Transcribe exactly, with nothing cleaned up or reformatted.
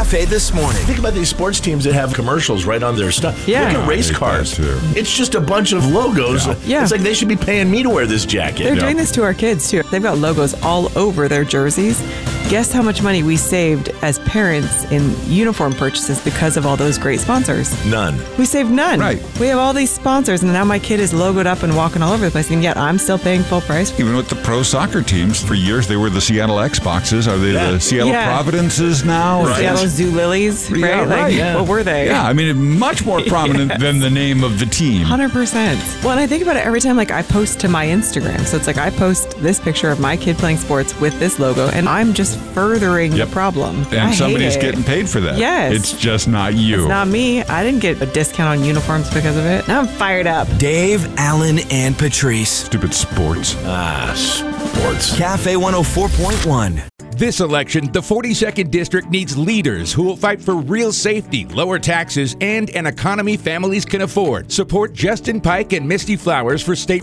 Cafe This Morning. Think about these sports teams that have commercials right on their stuff. Yeah. Look at race cars. It's just a bunch of logos. Yeah. Yeah. It's like they should be paying me to wear this jacket. They're doing this to our kids, too. They've got logos all over their jerseys. Guess how much money we saved as parents in uniform purchases because of all those great sponsors? None. We saved none. Right. We have all these sponsors, and now my kid is logoed up and walking all over the place, and yet I'm still paying full price. Even with the pro soccer teams, for years they were the Seattle Xboxes. Are they Yeah. the Seattle Yeah. Providences now? The Seattle Zoo Lilies, right? Yeah, Like, right. Yeah. what were they? Yeah, I mean, much more prominent Yes. than the name of the team. one hundred percent. Well, and I think about it every time, like, I post to my Instagram. So it's like I post this picture of my kid playing sports with this logo, and I'm just furthering Yep. the problem. I And hate somebody's it. getting paid for that. Yes. It's just not you. It's not me. I didn't get a discount on uniforms because of it. Now I'm fired up. Dave, Alan, and Patrice. Stupid sports. Ah, sports. Cafe one oh four point one. This election, the forty-second District needs leaders who will fight for real safety, lower taxes, and an economy families can afford. Support Justin Pike and Misty Flowers for state